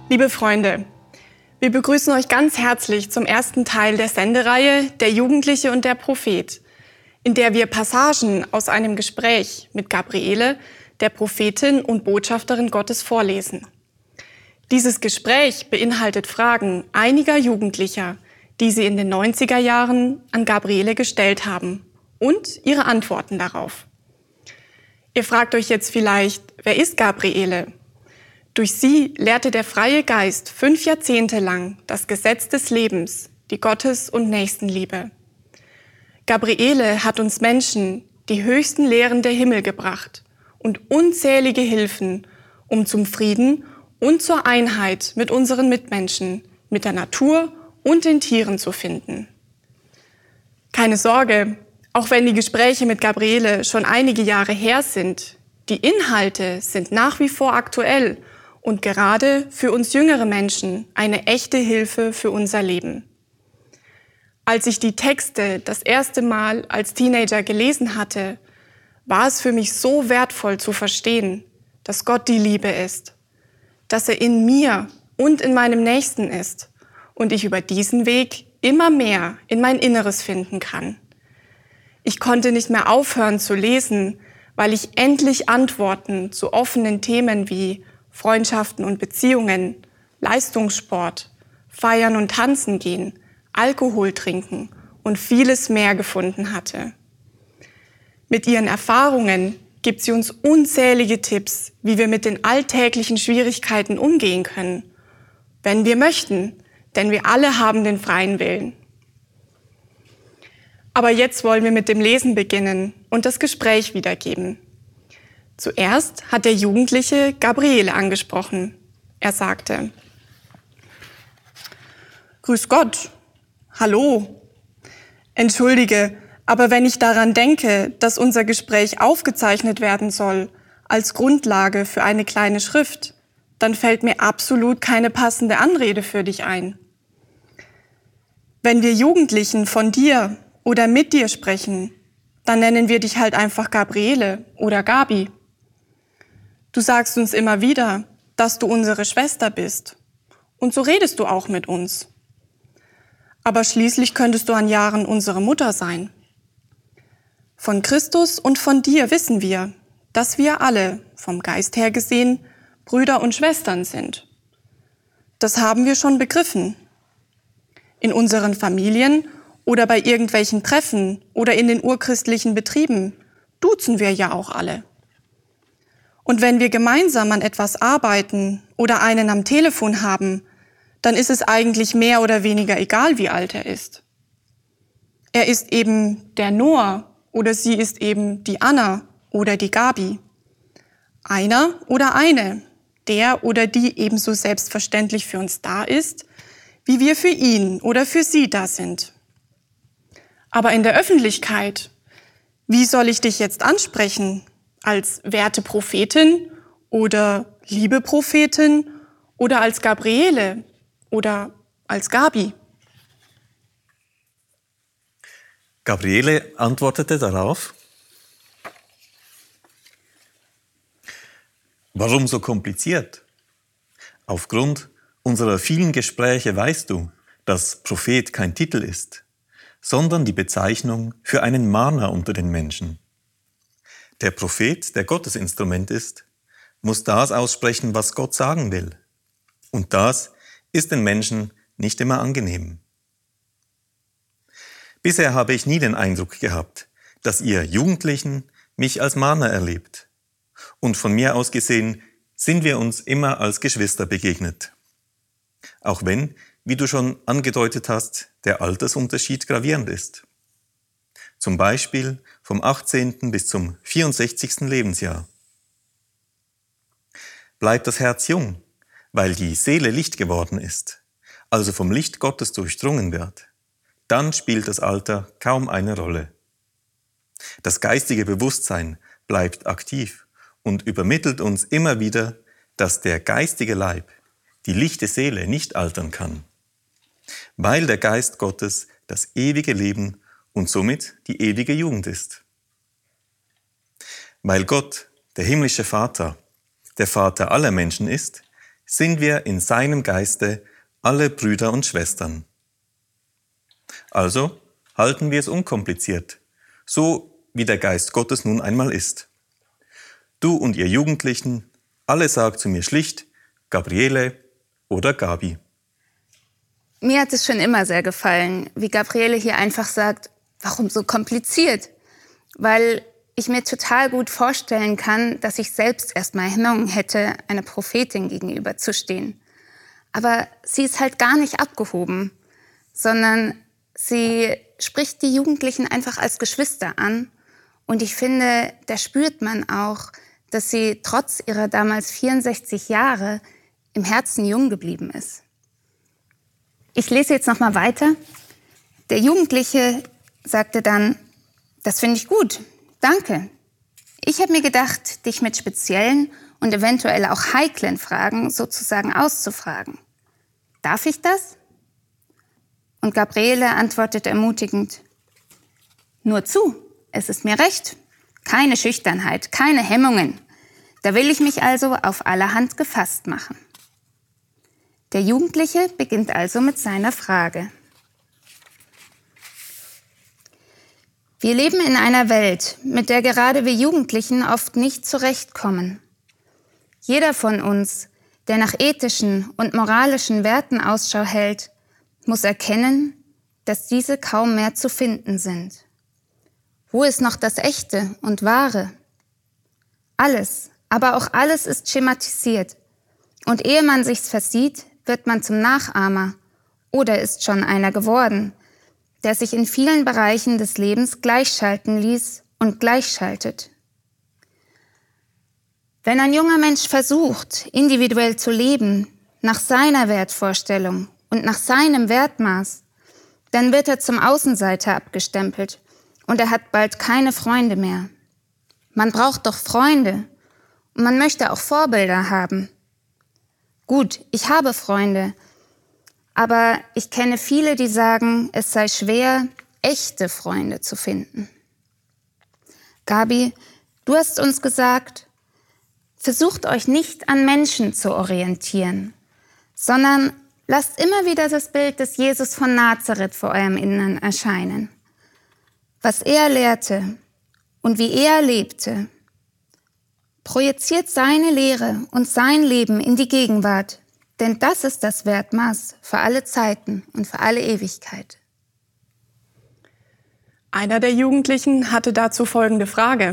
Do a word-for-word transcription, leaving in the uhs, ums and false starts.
Liebe Freunde, wir begrüßen euch ganz herzlich zum ersten Teil der Sendereihe Der Jugendliche und der Prophet, in der wir Passagen aus einem Gespräch mit Gabriele, der Prophetin und Botschafterin Gottes, vorlesen. Dieses Gespräch beinhaltet Fragen einiger Jugendlicher, die sie in den neunziger Jahren an Gabriele gestellt haben, und ihre Antworten darauf. Ihr fragt euch jetzt vielleicht, wer ist Gabriele? Durch sie lehrte der freie Geist fünf Jahrzehnte lang das Gesetz des Lebens, die Gottes- und Nächstenliebe. Gabriele hat uns Menschen die höchsten Lehren der Himmel gebracht und unzählige Hilfen, um zum Frieden und zur Einheit mit unseren Mitmenschen, mit der Natur und den Tieren zu finden. Keine Sorge, auch wenn die Gespräche mit Gabriele schon einige Jahre her sind, die Inhalte sind nach wie vor aktuell und gerade für uns jüngere Menschen eine echte Hilfe für unser Leben. Als ich die Texte das erste Mal als Teenager gelesen hatte, war es für mich so wertvoll zu verstehen, dass Gott die Liebe ist, dass er in mir und in meinem Nächsten ist und ich über diesen Weg immer mehr in mein Inneres finden kann. Ich konnte nicht mehr aufhören zu lesen, weil ich endlich Antworten zu offenen Themen wie Freundschaften und Beziehungen, Leistungssport, Feiern und Tanzen gehen, Alkohol trinken und vieles mehr gefunden hatte. Mit ihren Erfahrungen gibt sie uns unzählige Tipps, wie wir mit den alltäglichen Schwierigkeiten umgehen können, wenn wir möchten, denn wir alle haben den freien Willen. Aber jetzt wollen wir mit dem Lesen beginnen und das Gespräch wiedergeben. Zuerst hat der Jugendliche Gabriele angesprochen. Er sagte: Grüß Gott, hallo. Entschuldige, aber wenn ich daran denke, dass unser Gespräch aufgezeichnet werden soll, als Grundlage für eine kleine Schrift, dann fällt mir absolut keine passende Anrede für dich ein. Wenn wir Jugendlichen von dir oder mit dir sprechen, dann nennen wir dich halt einfach Gabriele oder Gabi. Du sagst uns immer wieder, dass du unsere Schwester bist. Und so redest du auch mit uns. Aber schließlich könntest du an Jahren unsere Mutter sein. Von Christus und von dir wissen wir, dass wir alle, vom Geist her gesehen, Brüder und Schwestern sind. Das haben wir schon begriffen. In unseren Familien oder bei irgendwelchen Treffen oder in den urchristlichen Betrieben duzen wir ja auch alle. Und wenn wir gemeinsam an etwas arbeiten oder einen am Telefon haben, dann ist es eigentlich mehr oder weniger egal, wie alt er ist. Er ist eben der Noah oder sie ist eben die Anna oder die Gabi. Einer oder eine, der oder die ebenso selbstverständlich für uns da ist, wie wir für ihn oder für sie da sind. Aber in der Öffentlichkeit, wie soll ich dich jetzt ansprechen? Als werte Prophetin oder liebe Prophetin oder als Gabriele oder als Gabi? Gabriele antwortete darauf: Warum so kompliziert? Aufgrund unserer vielen Gespräche weißt du, dass Prophet kein Titel ist, sondern die Bezeichnung für einen Mahner unter den Menschen. Der Prophet, der Gottes Instrument ist, muss das aussprechen, was Gott sagen will. Und das ist den Menschen nicht immer angenehm. Bisher habe ich nie den Eindruck gehabt, dass ihr Jugendlichen mich als Mahner erlebt. Und von mir aus gesehen sind wir uns immer als Geschwister begegnet. Auch wenn, wie du schon angedeutet hast, der Altersunterschied gravierend ist. Zum Beispiel vom achtzehnten bis zum vierundsechzigsten Lebensjahr. Bleibt das Herz jung, weil die Seele Licht geworden ist, also vom Licht Gottes durchdrungen wird, dann spielt das Alter kaum eine Rolle. Das geistige Bewusstsein bleibt aktiv und übermittelt uns immer wieder, dass der geistige Leib, die lichte Seele, nicht altern kann, weil der Geist Gottes das ewige Leben und somit die ewige Jugend ist. Weil Gott, der himmlische Vater, der Vater aller Menschen ist, sind wir in seinem Geiste alle Brüder und Schwestern. Also halten wir es unkompliziert, so wie der Geist Gottes nun einmal ist. Du und ihr Jugendlichen, alle sagt zu mir schlicht Gabriele oder Gabi. Mir hat es schon immer sehr gefallen, wie Gabriele hier einfach sagt, warum so kompliziert? Weil ich mir total gut vorstellen kann, dass ich selbst erstmal Hemmungen hätte, einer Prophetin gegenüberzustehen. Aber sie ist halt gar nicht abgehoben, sondern sie spricht die Jugendlichen einfach als Geschwister an. Und ich finde, da spürt man auch, dass sie trotz ihrer damals vierundsechzig Jahre im Herzen jung geblieben ist. Ich lese jetzt noch mal weiter. Der Jugendliche sagte dann, das finde ich gut, danke. Ich habe mir gedacht, dich mit speziellen und eventuell auch heiklen Fragen sozusagen auszufragen. Darf ich das? Und Gabriele antwortete ermutigend, nur zu, es ist mir recht. Keine Schüchternheit, keine Hemmungen. Da will ich mich also auf allerhand gefasst machen. Der Jugendliche beginnt also mit seiner Frage. Wir leben in einer Welt, mit der gerade wir Jugendlichen oft nicht zurechtkommen. Jeder von uns, der nach ethischen und moralischen Werten Ausschau hält, muss erkennen, dass diese kaum mehr zu finden sind. Wo ist noch das Echte und Wahre? Alles, aber auch alles ist schematisiert. Und ehe man sich's versieht, wird man zum Nachahmer oder ist schon einer geworden, der sich in vielen Bereichen des Lebens gleichschalten ließ und gleichschaltet. Wenn ein junger Mensch versucht, individuell zu leben, nach seiner Wertvorstellung und nach seinem Wertmaß, dann wird er zum Außenseiter abgestempelt und er hat bald keine Freunde mehr. Man braucht doch Freunde und man möchte auch Vorbilder haben. Gut, ich habe Freunde, aber ich kenne viele, die sagen, es sei schwer, echte Freunde zu finden. Gabi, du hast uns gesagt, versucht euch nicht an Menschen zu orientieren, sondern lasst immer wieder das Bild des Jesus von Nazareth vor eurem Innern erscheinen. Was er lehrte und wie er lebte, projiziert seine Lehre und sein Leben in die Gegenwart, denn das ist das Wertmaß für alle Zeiten und für alle Ewigkeit. Einer der Jugendlichen hatte dazu folgende Frage.